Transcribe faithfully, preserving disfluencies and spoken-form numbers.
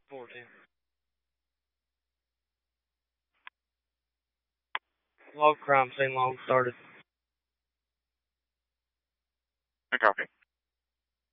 fourteen. Log crime scene log started. I copy.